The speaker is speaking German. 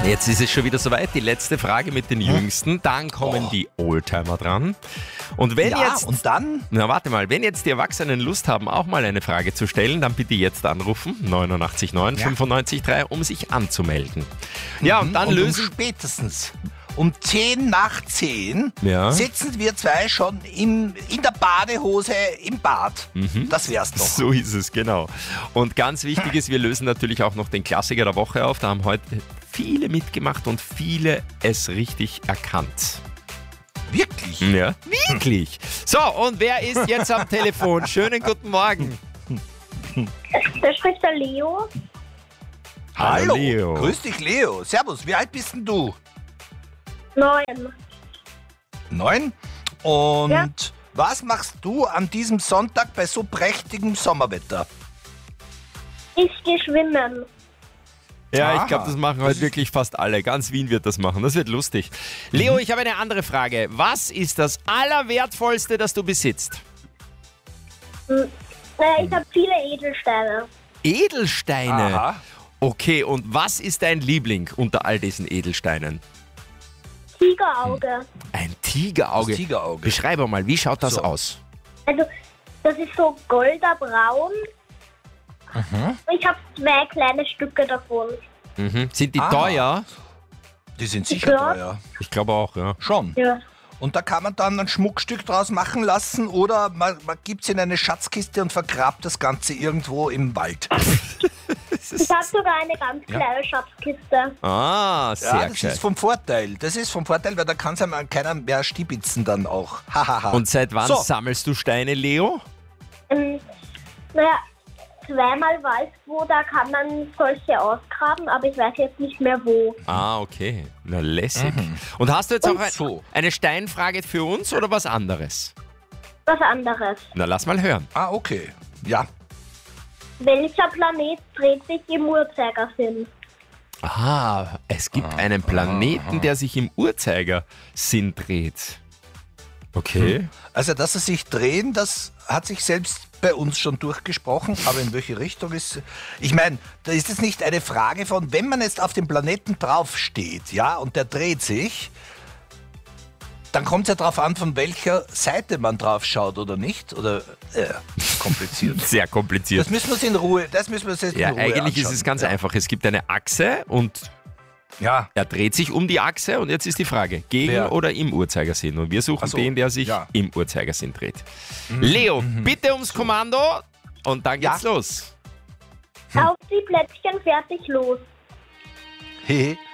Jetzt ist es schon wieder soweit, die letzte Frage mit den Jüngsten. Dann kommen die Oldtimer dran. Und wenn jetzt... und dann? Na, warte mal. Wenn jetzt die Erwachsenen Lust haben, auch mal eine Frage zu stellen, dann bitte jetzt anrufen, 89,9 95,3, um sich anzumelden. Ja, und dann lösen... Spätestens um 10 nach 10 sitzen wir zwei schon in der Badehose im Bad. Das wär's doch. So ist es, genau. Und ganz wichtig ist, wir lösen natürlich auch noch den Klassiker der Woche auf. Da haben heute viele mitgemacht und viele es richtig erkannt. Wirklich? Ja, wirklich. So, und wer ist jetzt am Telefon? Schönen guten Morgen. Da spricht der Leo. Hallo, Leo. Grüß dich, Leo. Servus, wie alt bist denn du? 9. 9? Und Ja. was machst du an diesem Sonntag bei so prächtigem Sommerwetter? Ich gehe schwimmen. Ja, ich Aha. glaube, das machen heute wirklich fast alle. Ganz Wien wird das machen. Das wird lustig. Leo, ich habe eine andere Frage. Was ist das Allerwertvollste, das du besitzt? Ich habe viele Edelsteine. Edelsteine. Aha. Okay, und was ist dein Liebling unter all diesen Edelsteinen? Tigerauge. Ein Tigerauge. Das Tigerauge. Beschreibe mal, wie schaut das So. aus? Also, das ist so golderbraun. Ich habe 2 kleine Stücke davon. Sind die Ah. teuer? Die sind sicher Ja. teuer. Ich glaube auch, ja. Schon. Ja. Und da kann man dann ein Schmuckstück draus machen lassen oder man gibt es in eine Schatzkiste und vergrabt das Ganze irgendwo im Wald. Ich habe sogar eine ganz kleine Schatzkiste. Ah, sehr Ja, das gescheit. ist vom Vorteil. Das ist vom Vorteil, weil da kann es einem keiner mehr stibitzen dann auch. Hahaha. Und seit wann So. sammelst du Steine, Leo? Naja, zweimal weiß wo, da kann man solche ausgraben, aber ich weiß jetzt nicht mehr wo. Ah, okay. Na, lässig. Und hast du jetzt auch so. eine Steinfrage für uns oder was anderes? Was anderes. Na, lass mal hören. Ah, okay. Ja. Welcher Planet dreht sich im Uhrzeigersinn? Ah, es gibt einen Planeten, der sich im Uhrzeigersinn dreht. Okay. Also, dass sie sich drehen, das hat sich selbst bei uns schon durchgesprochen, aber in welche Richtung ist... Ich meine, da ist es nicht eine Frage von, wenn man jetzt auf dem Planeten draufsteht, ja, und der dreht sich, dann kommt es ja darauf an, von welcher Seite man drauf schaut oder nicht, oder kompliziert. Sehr kompliziert. Das müssen wir uns in Ruhe, jetzt Ja, in Ruhe eigentlich ist anschauen. es ganz einfach. Es gibt eine Achse und Ja, er dreht sich um die Achse und jetzt ist die Frage, gegen Wer? oder im Uhrzeigersinn? Und wir suchen Ach so, den, der sich ja. im Uhrzeigersinn dreht. Leo, bitte ums Kommando und dann geht's los. Auf die Plättchen, fertig, los. hehe.